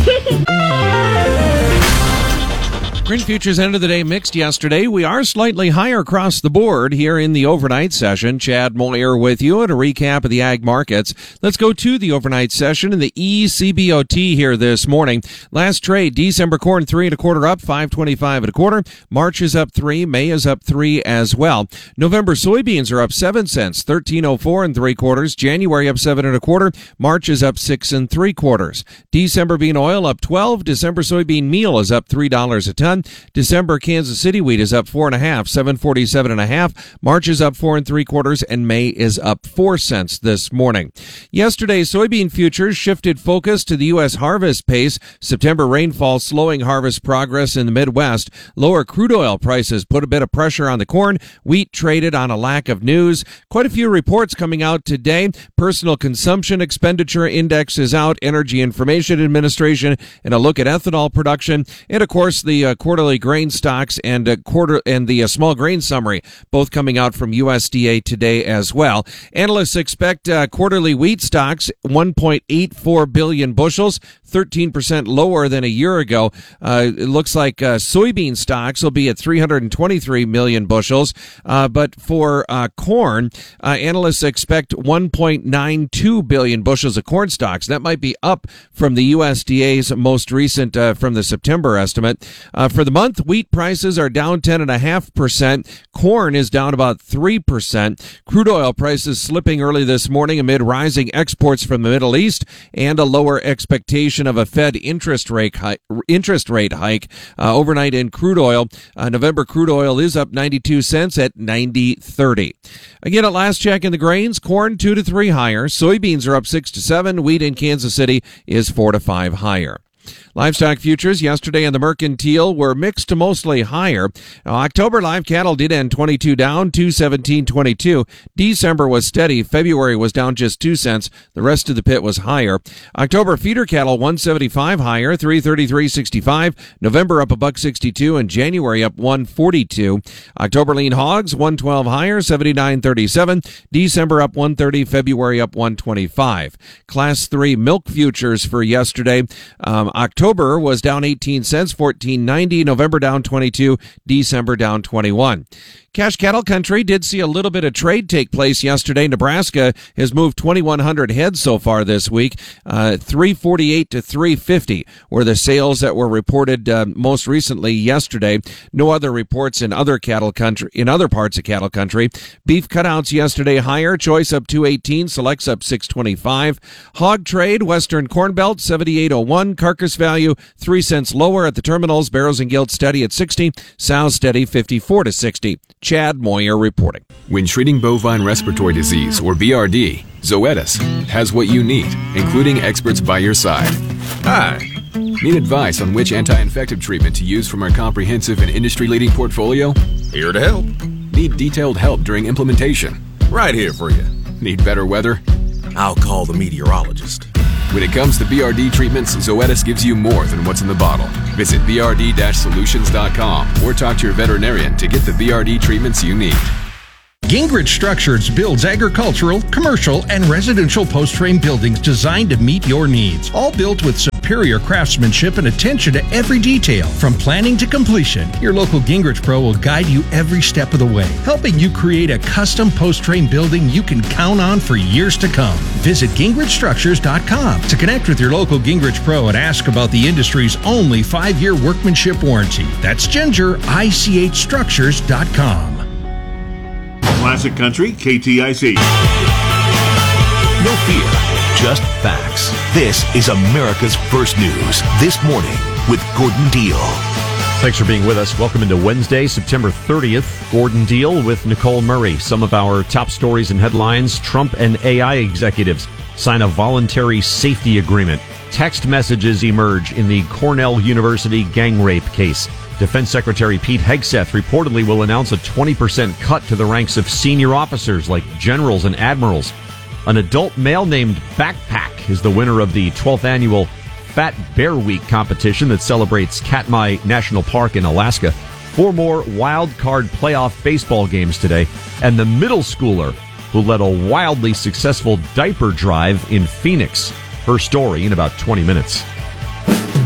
Grain futures end of the day mixed yesterday. We are slightly higher across the board here in the overnight session. Chad Moyer with you and a recap of the ag markets. Let's go to the overnight session in the ECBOT here this morning. Last trade, December corn 3 1/4 up, 5.25 1/4. March is up 3, May is up 3 as well. November soybeans are up 7 cents, 13.04 3/4. January up 7 1/4. March is up 6 3/4. December bean oil up 12. December soybean meal is up $3 a ton. December Kansas City wheat is up 4.5, 747 1/2. March is up 4 3/4, and May is up 4 cents this morning. Yesterday, soybean futures shifted focus to the U.S. harvest pace. September rainfall slowing harvest progress in the Midwest. Lower crude oil prices put a bit of pressure on the corn. Wheat traded on a lack of news. Quite a few reports coming out today. Personal consumption expenditure index is out. Energy Information Administration and a look at ethanol production, and of course the quarterly grain stocks and the small grain summary, both coming out from USDA today as well. Analysts expect quarterly wheat stocks 1.84 billion bushels, 13% lower than a year ago. It looks like soybean stocks will be at 323 million bushels, but for corn, analysts expect 1.92 billion bushels of corn stocks. That might be up from the USDA's most recent from the September estimate. For the month, wheat prices are down 10.5%. Corn is down about 3%. Crude oil prices slipping early this morning amid rising exports from the Middle East and a lower expectation of a Fed interest rate hike overnight in crude oil. November crude oil is up 92 cents at 90.30. Again, at last check in the grains, corn 2 to 3 higher. Soybeans are up 6 to 7. Wheat in Kansas City is 4 to 5 higher. Livestock futures yesterday in the mercantile were mixed to mostly higher. October live cattle did end 22 down, 217.22. December was steady. February was down just 2 cents. The rest of the pit was higher. October feeder cattle 175 higher, 333.65. November up $1.62 and January up 142. October lean hogs 112 higher, 79.37. December up 130. February up 125. Class 3 milk futures for yesterday. October was down 18 cents, 14.90. November down 22. December down 21. Cash cattle country did see a little bit of trade take place yesterday. Nebraska has moved 2,100 heads so far this week. 348 to 350 were the sales that were reported most recently yesterday. No other reports in other parts of cattle country. Beef cutouts yesterday higher. Choice up 218, selects up 625. Hog trade, Western Corn Belt 78.01. Carcass value 3 cents lower at the terminals. Barrows and Gilt steady at 60. Sows steady 54 to 60. Chad Moyer reporting. When treating bovine respiratory disease, or BRD, Zoetis has what you need, including experts by your side. Hi. Need advice on which anti-infective treatment to use from our comprehensive and industry-leading portfolio? Here to help. Need detailed help during implementation? Right here for you. Need better weather? I'll call the meteorologist. When it comes to BRD treatments, Zoetis gives you more than what's in the bottle. Visit brd-solutions.com or talk to your veterinarian to get the BRD treatments you need. Gingrich Structures builds agricultural, commercial, and residential post-frame buildings designed to meet your needs. All built with superior craftsmanship and attention to every detail. From planning to completion, your local Gingrich Pro will guide you every step of the way, helping you create a custom post-frame building you can count on for years to come. Visit GingrichStructures.com to connect with your local Gingrich Pro and ask about the industry's only 5-year workmanship warranty. That's GingerICHStructures.com. Classic Country, KTIC. No fear, just facts. This is America's First News This Morning with Gordon Deal. Thanks for being with us. Welcome into Wednesday, September 30th. Gordon Deal with Nicole Murray. Some of our top stories and headlines. Trump and AI executives sign a voluntary safety agreement. Text messages emerge in the Cornell University gang rape case. Defense Secretary Pete Hegseth reportedly will announce a 20% cut to the ranks of senior officers like generals and admirals. An adult male named Backpack is the winner of the 12th annual Fat Bear Week competition that celebrates Katmai National Park in Alaska. 4 more wild card playoff baseball games today, and the middle schooler who led a wildly successful diaper drive in Phoenix. Her story in about 20 minutes.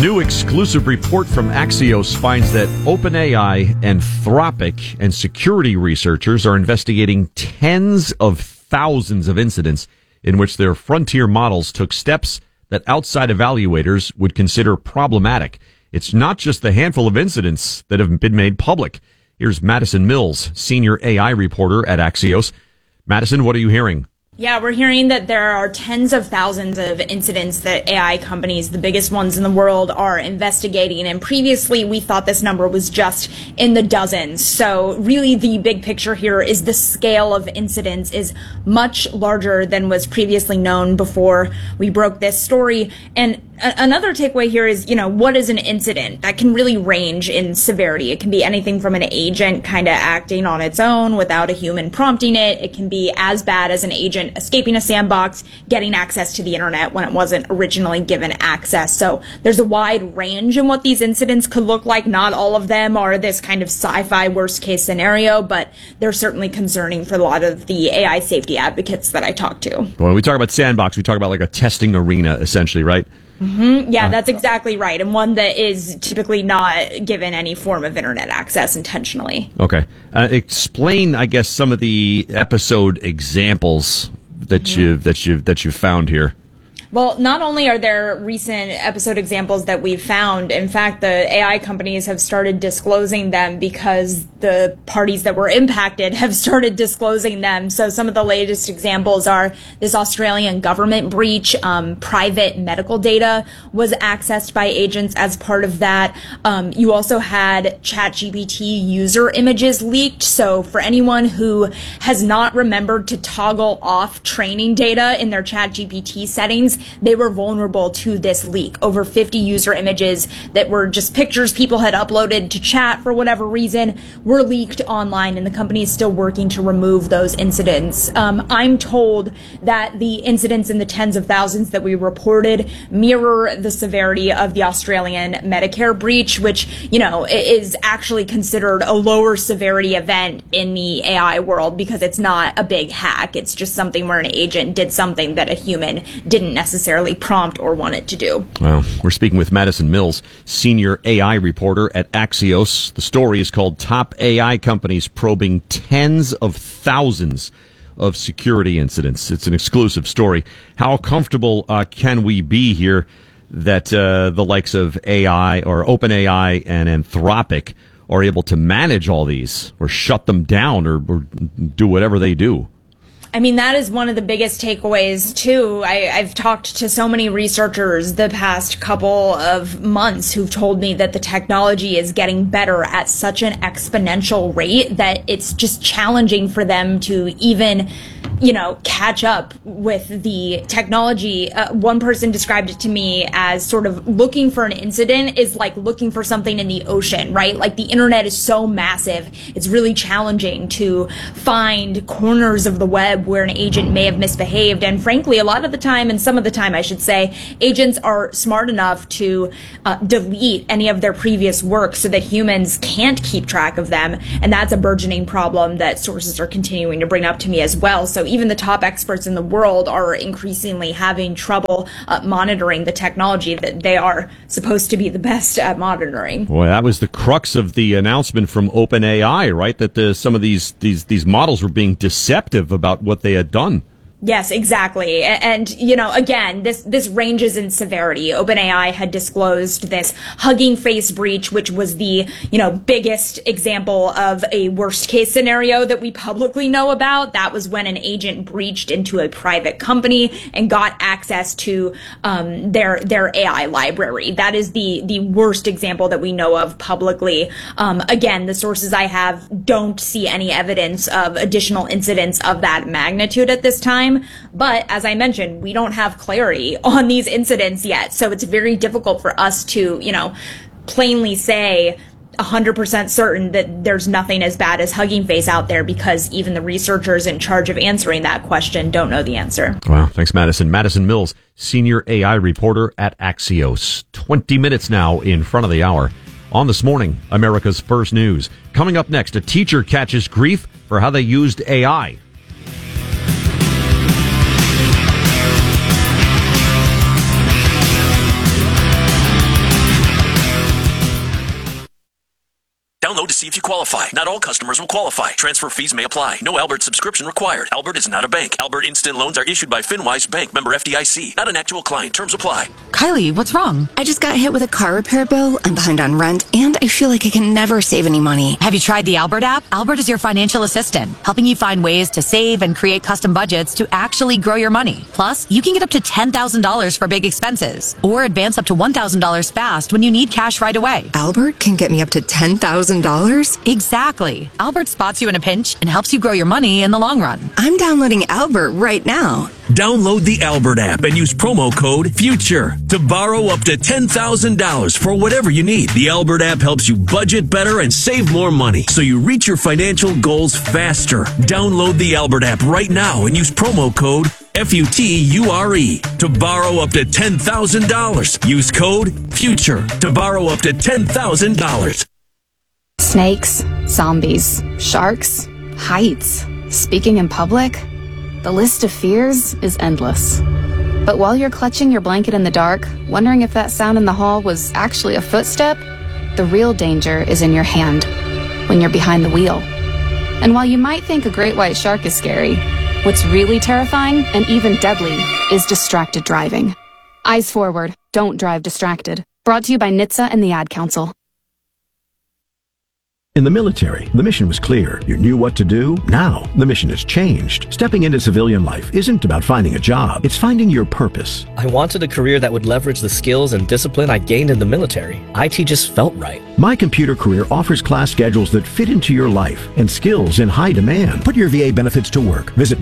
new exclusive report from Axios finds that OpenAI, Anthropic, and security researchers are investigating tens of thousands of incidents in which their frontier models took steps that outside evaluators would consider problematic. It's not just the handful of incidents that have been made public. Here's Madison Mills, senior AI reporter at Axios. Madison, what are you hearing? Yeah, we're hearing that there are tens of thousands of incidents that AI companies, the biggest ones in the world, are investigating. And previously, we thought this number was just in the dozens. So really, the big picture here is the scale of incidents is much larger than was previously known before we broke this story. And another takeaway here is, what is an incident? That can really range in severity. It can be anything from an agent kind of acting on its own without a human prompting it. It can be as bad as an agent escaping a sandbox, getting access to the internet when it wasn't originally given access. So there's a wide range in what these incidents could look like. Not all of them are this kind of sci-fi worst case scenario, but they're certainly concerning for a lot of the AI safety advocates that I talk to. When we talk about sandbox, we talk about like a testing arena, essentially, right? Mm-hmm. Yeah, that's exactly right. And one that is typically not given any form of internet access intentionally. Okay. Explain, I guess, some of the episode examples that you've found here. Well, not only are there recent episode examples that we've found, in fact, the AI companies have started disclosing them because the parties that were impacted have started disclosing them. So some of the latest examples are this Australian government breach. Private medical data was accessed by agents as part of that. You also had ChatGPT user images leaked. So for anyone who has not remembered to toggle off training data in their ChatGPT settings, they were vulnerable to this leak. Over 50 user images that were just pictures people had uploaded to chat for whatever reason were leaked online, and the company is still working to remove those incidents. I'm told that the incidents in the tens of thousands that we reported mirror the severity of the Australian Medicare breach, which, is actually considered a lower severity event in the AI world because it's not a big hack. It's just something where an agent did something that a human didn't necessarily prompt or want it to do. Well, we're speaking with Madison Mills, senior AI reporter at Axios. The story is called Top AI Companies Probing Tens of Thousands of Security Incidents. It's an exclusive story. How comfortable can we be here that the likes of AI or OpenAI and Anthropic are able to manage all these or shut them down or do whatever they do? I mean, that is one of the biggest takeaways, too. I've talked to so many researchers the past couple of months who've told me that the technology is getting better at such an exponential rate that it's just challenging for them to even, catch up with the technology. One person described it to me as sort of looking for an incident is like looking for something in the ocean, right? Like the internet is so massive. It's really challenging to find corners of the web where an agent may have misbehaved. And frankly, a lot of the time, and some of the time I should say, agents are smart enough to delete any of their previous work so that humans can't keep track of them. And that's a burgeoning problem that sources are continuing to bring up to me as well. So even the top experts in the world are increasingly having trouble monitoring the technology that they are supposed to be the best at monitoring. Boy, that was the crux of the announcement from OpenAI, right? That some of these models were being deceptive about what they had done. Yes, exactly. And, again, this ranges in severity. OpenAI had disclosed this Hugging Face breach, which was the, biggest example of a worst case scenario that we publicly know about. That was when an agent breached into a private company and got access to their AI library. That is the worst example that we know of publicly. Again, the sources I have don't see any evidence of additional incidents of that magnitude at this time. But as I mentioned, we don't have clarity on these incidents yet. So it's very difficult for us to, plainly say 100% certain that there's nothing as bad as Hugging Face out there because even the researchers in charge of answering that question don't know the answer. Wow. Thanks, Madison. Madison Mills, senior AI reporter at Axios. 20 minutes now in front of the hour. On This Morning, America's First News. Coming up next, a teacher catches grief for how they used AI. Download to see if you qualify. Not all customers will qualify. Transfer fees may apply. No Albert subscription required. Albert is not a bank. Albert Instant Loans are issued by FinWise Bank, member FDIC. Not an actual client. Terms apply. Kylie, what's wrong? I just got hit with a car repair bill. I'm behind on rent, and I feel like I can never save any money. Have you tried the Albert app? Albert is your financial assistant, helping you find ways to save and create custom budgets to actually grow your money. Plus, you can get up to $10,000 for big expenses, or advance up to $1,000 fast when you need cash right away. Albert can get me up to $10,000? Exactly. Albert spots you in a pinch and helps you grow your money in the long run. I'm downloading Albert right now. Download the Albert app and use promo code FUTURE to borrow up to $10,000 for whatever you need. The Albert app helps you budget better and save more money so you reach your financial goals faster. Download the Albert app right now and use promo code FUTURE to borrow up to $10,000. Use code FUTURE to borrow up to $10,000. Snakes, zombies, sharks, heights, speaking in public. The list of fears is endless. But while you're clutching your blanket in the dark, wondering if that sound in the hall was actually a footstep, the real danger is in your hand, when you're behind the wheel. And while you might think a great white shark is scary, what's really terrifying and even deadly is distracted driving. Eyes forward, don't drive distracted. Brought to you by NHTSA and the Ad Council. In the military, the mission was clear. You knew what to do. Now, the mission has changed. Stepping into civilian life isn't about finding a job. It's finding your purpose. I wanted a career that would leverage the skills and discipline I gained in the military. IT just felt right. My Computer Career offers class schedules that fit into your life and skills in high demand. Put your VA benefits to work. Visit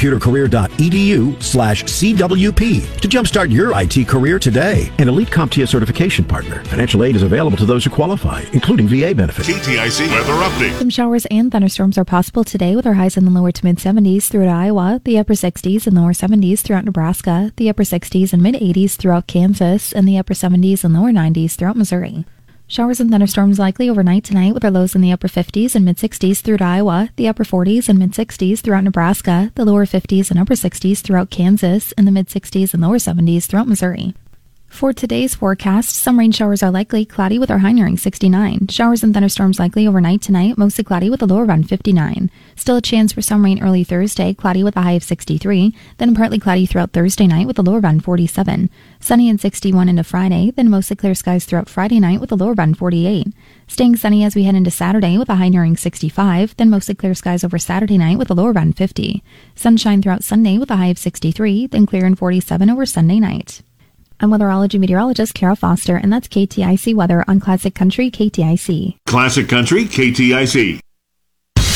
mycomputercareer.edu/CWP to jumpstart your IT career today. An elite CompTIA certification partner. Financial aid is available to those who qualify, including VA benefits. KTIC weather update. Some showers and thunderstorms are possible today with our highs in the lower to mid 70s throughout Iowa, the upper 60s and lower 70s throughout Nebraska, the upper 60s and mid 80s throughout Kansas, and the upper 70s and lower 90s throughout Missouri. Showers and thunderstorms likely overnight tonight with our lows in the upper 50s and mid 60s throughout Iowa, the upper 40s and mid 60s throughout Nebraska, the lower 50s and upper 60s throughout Kansas, and the mid 60s and lower 70s throughout Missouri. For today's forecast, some rain showers are likely, cloudy with our high nearing 69. Showers and thunderstorms likely overnight tonight, mostly cloudy with a low around 59. Still a chance for some rain early Thursday, cloudy with a high of 63. Then partly cloudy throughout Thursday night with a low around 47. Sunny and 61 into Friday, then mostly clear skies throughout Friday night with a low around 48. Staying sunny as we head into Saturday with a high nearing 65. Then mostly clear skies over Saturday night with a low around 50. Sunshine throughout Sunday with a high of 63. Then clear and 47 over Sunday night. I'm weatherology meteorologist Carol Foster, and that's KTIC weather on Classic Country KTIC. Classic Country KTIC.